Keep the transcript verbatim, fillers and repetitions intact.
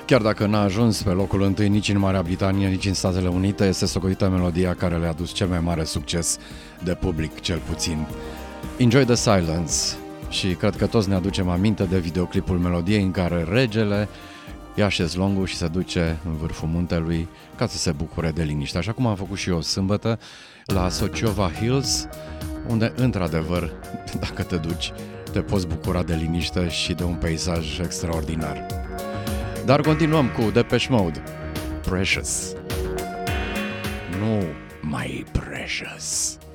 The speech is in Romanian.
Chiar dacă n-a ajuns pe locul întâi nici în Marea Britanie, nici în Statele Unite, este socotită melodia care le-a adus cel mai mare succes de public, cel puțin. Enjoy the Silence. Și cred că toți ne aducem aminte de videoclipul melodiei în care regele ia șezlongul și se duce în vârful muntelui ca să se bucure de liniște. Așa cum am făcut și eu sâmbătă la Sociova Hills, unde într-adevăr, dacă te duci, te poți bucura de liniște și de un peisaj extraordinar. Dar continuăm cu Depeche Mode. Precious. Nu mai precious.